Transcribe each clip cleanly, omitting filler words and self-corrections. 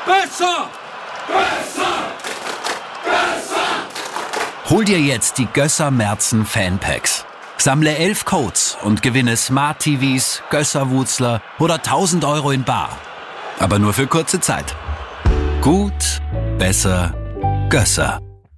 Besser! Besser! Besser! Hol dir jetzt die Gösser Merzen Fanpacks. Sammle 11 Codes und gewinne Smart TVs, Gösser-Wutzler oder 1.000 Euro in bar. Aber nur für kurze Zeit. Gut, besser, Gösser.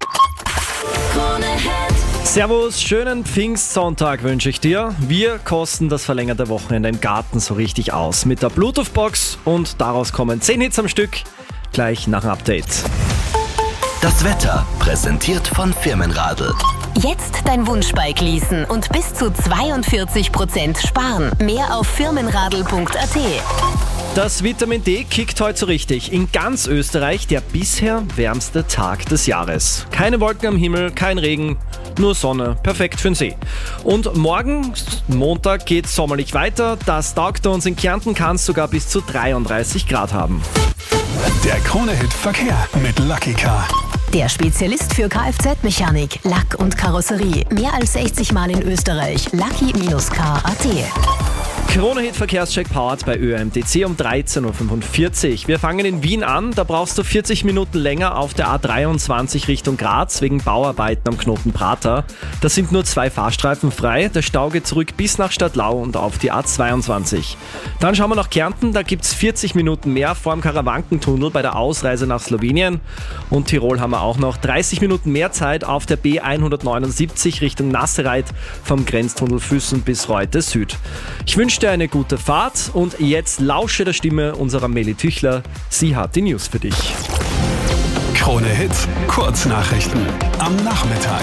Servus, schönen Pfingstsonntag wünsche ich dir. Wir kosten das verlängerte Wochenende im Garten so richtig aus. Mit der Bluetooth-Box und daraus kommen 10 Hits am Stück. Gleich nach dem Update. Das Wetter präsentiert von Firmenradl. Jetzt dein Wunschbike leasen und bis zu 42% sparen. Mehr auf firmenradl.at. Das Vitamin D kickt heute so richtig. In ganz Österreich der bisher wärmste Tag des Jahres. Keine Wolken am Himmel, kein Regen, nur Sonne. Perfekt für den See. Und morgen, Montag, geht's sommerlich weiter. Das taugt uns. In Kärnten kann es sogar bis zu 33 Grad haben. Der Krone-Hit Verkehr mit Lucky Car. Der Spezialist für Kfz-Mechanik, Lack und Karosserie. Mehr als 60 Mal in Österreich. Lucky-car.at. Krone-Hit Verkehrscheck powered bei ÖMTC um 13.45 Uhr. Wir fangen in Wien an, da brauchst du 40 Minuten länger auf der A23 Richtung Graz wegen Bauarbeiten am Knoten Prater. Da sind nur 2 Fahrstreifen frei, der Stau geht zurück bis nach Stadtlau und auf die A22. Dann schauen wir nach Kärnten, da gibt's 40 Minuten mehr vor dem Karawankentunnel bei der Ausreise nach Slowenien. Und Tirol haben wir auch noch 30 Minuten mehr Zeit auf der B179 Richtung Nassereit vom Grenztunnel Füssen bis Reute Süd. Ich wünsche dir eine gute Fahrt und jetzt lausche der Stimme unserer Meli Tüchler. Sie hat die News für dich. Krone-Hit Kurznachrichten am Nachmittag.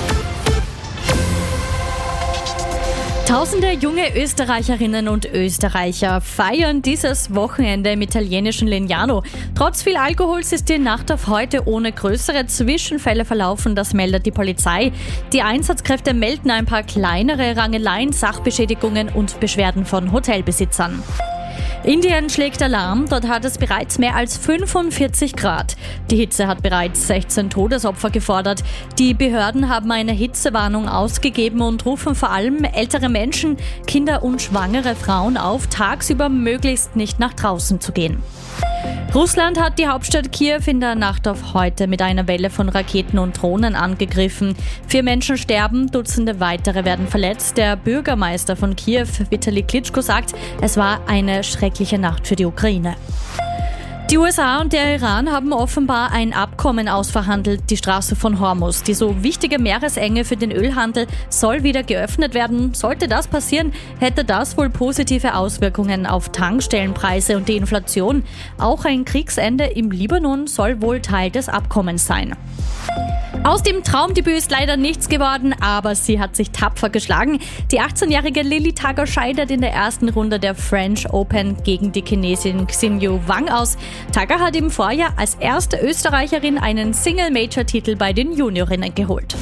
Tausende junge Österreicherinnen und Österreicher feiern dieses Wochenende im italienischen Legnano. Trotz viel Alkohols ist die Nacht auf heute ohne größere Zwischenfälle verlaufen, das meldet die Polizei. Die Einsatzkräfte melden ein paar kleinere Rangeleien, Sachbeschädigungen und Beschwerden von Hotelbesitzern. Indien schlägt Alarm, dort hat es bereits mehr als 45 Grad. Die Hitze hat bereits 16 Todesopfer gefordert. Die Behörden haben eine Hitzewarnung ausgegeben und rufen vor allem ältere Menschen, Kinder und schwangere Frauen auf, tagsüber möglichst nicht nach draußen zu gehen. Russland hat die Hauptstadt Kiew in der Nacht auf heute mit einer Welle von Raketen und Drohnen angegriffen. 4 Menschen sterben, Dutzende weitere werden verletzt. Der Bürgermeister von Kiew, Vitali Klitschko, sagt, es war eine schreckliche Nacht für die Ukraine. Die USA und der Iran haben offenbar ein Abkommen ausverhandelt. Die Straße von Hormuz, die so wichtige Meeresenge für den Ölhandel, soll wieder geöffnet werden. Sollte das passieren, hätte das wohl positive Auswirkungen auf Tankstellenpreise und die Inflation. Auch ein Kriegsende im Libanon soll wohl Teil des Abkommens sein. Aus dem Traumdebüt ist leider nichts geworden, aber sie hat sich tapfer geschlagen. Die 18-jährige Lilly Tagger scheidet in der ersten Runde der French Open gegen die Chinesin Xinyu Wang aus. Tagger hat im Vorjahr als erste Österreicherin einen Single-Major-Titel bei den Juniorinnen geholt.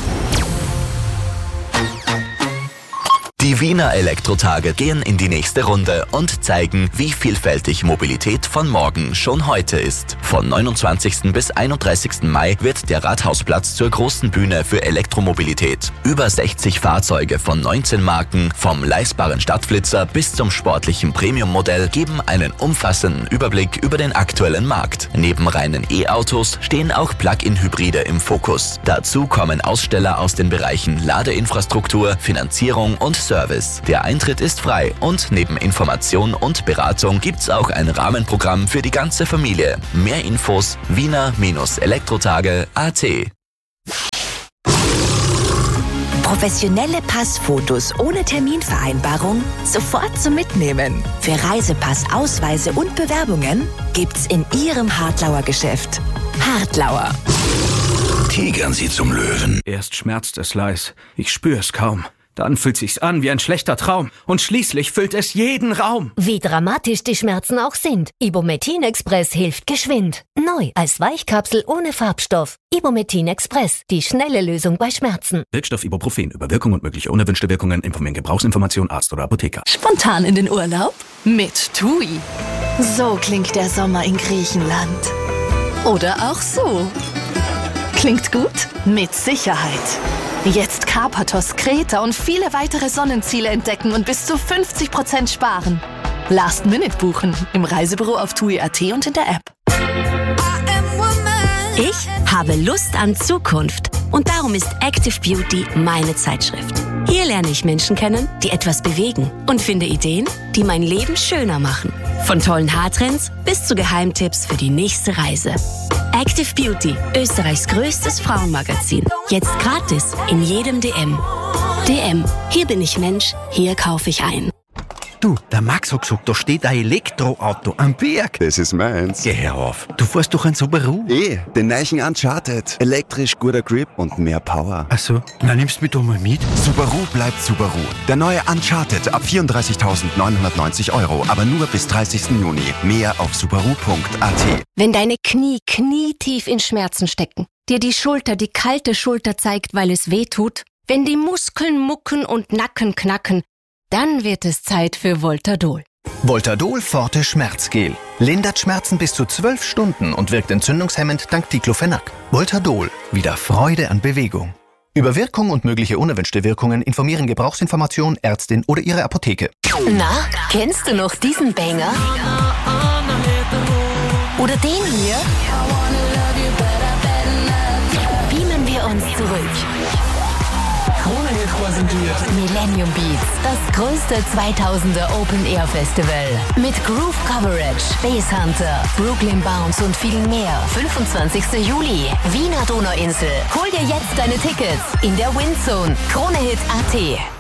Die Wiener Elektrotage gehen in die nächste Runde und zeigen, wie vielfältig Mobilität von morgen schon heute ist. Von 29. bis 31. Mai wird der Rathausplatz zur großen Bühne für Elektromobilität. Über 60 Fahrzeuge von 19 Marken, vom leistbaren Stadtflitzer bis zum sportlichen Premium-Modell, geben einen umfassenden Überblick über den aktuellen Markt. Neben reinen E-Autos stehen auch Plug-in-Hybride im Fokus. Dazu kommen Aussteller aus den Bereichen Ladeinfrastruktur, Finanzierung und Service. Der Eintritt ist frei und neben Information und Beratung gibt's auch ein Rahmenprogramm für die ganze Familie. Mehr Infos wiener-elektrotage.at. Professionelle Passfotos ohne Terminvereinbarung sofort zum Mitnehmen. Für Reisepass, Ausweise und Bewerbungen gibt's in Ihrem Hartlauer Geschäft. Hartlauer. Tigern Sie zum Löwen. Erst schmerzt es leis, ich spür's kaum. Dann fühlt sich's an wie ein schlechter Traum und schließlich füllt es jeden Raum. Wie dramatisch die Schmerzen auch sind, Ibumetin Express hilft geschwind. Neu als Weichkapsel ohne Farbstoff. Ibumetin Express, die schnelle Lösung bei Schmerzen. Wirkstoff Ibuprofen. Über Wirkung und mögliche unerwünschte Wirkungen informieren Gebrauchsinformation Arzt oder Apotheker. Spontan in den Urlaub? Mit TUI. So klingt der Sommer in Griechenland. Oder auch so. Klingt gut? Mit Sicherheit. Jetzt Karpathos, Kreta und viele weitere Sonnenziele entdecken und bis zu 50% sparen. Last Minute buchen im Reisebüro auf TUI.at und in der App. Ich habe Lust an Zukunft und darum ist Active Beauty meine Zeitschrift. Hier lerne ich Menschen kennen, die etwas bewegen und finde Ideen, die mein Leben schöner machen. Von tollen Haartrends bis zu Geheimtipps für die nächste Reise. Active Beauty, Österreichs größtes Frauenmagazin. Jetzt gratis in jedem DM. DM, hier bin ich Mensch, hier kaufe ich ein. Du, der Max hat gesagt, da steht ein Elektroauto am Berg. Das ist meins. Geh her auf. Du fährst doch ein Subaru. Den neuen Uncharted. Elektrisch, guter Grip und mehr Power. Ach so, na nimmst du mich doch mal mit. Subaru bleibt Subaru. Der neue Uncharted ab 34.990 €, aber nur bis 30. Juni. Mehr auf subaru.at. Wenn deine Knie knietief in Schmerzen stecken, dir die Schulter die kalte Schulter zeigt, weil es weh tut, wenn die Muskeln mucken und Nacken knacken, dann wird es Zeit für Voltadol. Voltadol Forte Schmerzgel. Lindert Schmerzen bis zu 12 Stunden und wirkt entzündungshemmend dank Diclofenac. Voltadol. Wieder Freude an Bewegung. Über Wirkung und mögliche unerwünschte Wirkungen informieren Gebrauchsinformation, Ärztin oder Ihre Apotheke. Na, kennst du noch diesen Banger? Oder den hier? Beamen wir uns zurück. Millennium Beats, das größte 2000er Open Air Festival. Mit Groove Coverage, Bass Hunter, Brooklyn Bounce und viel mehr. 25. Juli, Wiener Donauinsel. Hol dir jetzt deine Tickets in der Windzone. KroneHit.at.